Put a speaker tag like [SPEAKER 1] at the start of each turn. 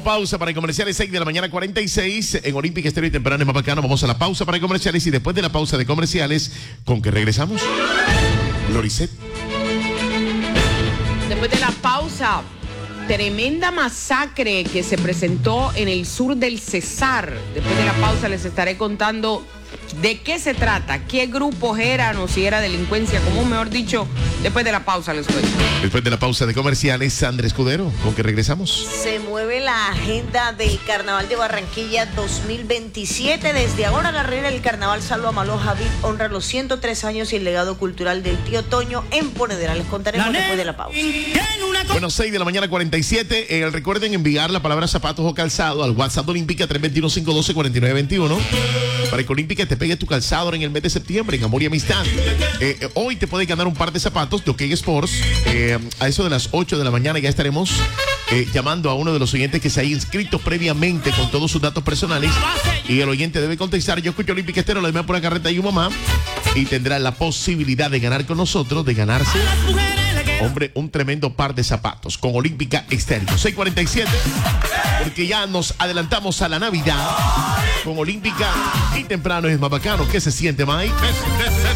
[SPEAKER 1] pausa para comerciales, 6 de la mañana 46 en Olímpica Estéreo y temprano en Mapacano. Vamos a la pausa para comerciales y después de la pausa de comerciales, ¿con qué regresamos? Loricet.
[SPEAKER 2] Después de la pausa, tremenda masacre que se presentó en el sur del Cesar. Después de la pausa les estaré contando de qué se trata, qué grupos eran o si era delincuencia común, mejor dicho, después de la pausa les cuento.
[SPEAKER 1] Después de la pausa de comerciales, Sandra Escudero, ¿con qué regresamos?
[SPEAKER 3] Se mueve la agenda del Carnaval de Barranquilla 2027. Desde ahora la reina del Carnaval, Salva Maló Javid, honra los 103 años y el legado cultural del tío Toño en Ponedera. Les contaremos después de la pausa.
[SPEAKER 1] Bueno, 6 de la mañana 47. Recuerden enviar la palabra zapatos o calzado al WhatsApp Olímpica 321-512-4921 para que Olímpica te pegue tu calzado en el mes de septiembre en amor y amistad. Hoy te puedes ganar un par de zapatos de OK Sports. A eso de las 8 de la mañana ya estaremos llamando a uno de los oyentes que se haya inscrito previamente con todos sus datos personales, y el oyente debe contestar: yo escucho Olímpica Estéreo, le doy por la carreta y un mamá, y tendrá la posibilidad de ganar con nosotros, de ganarse, hombre, un tremendo par de zapatos con Olímpica Estéreo. 6:47, porque ya nos adelantamos a la Navidad con Olímpica y temprano es Mapacano. ¿Qué se siente, Mike?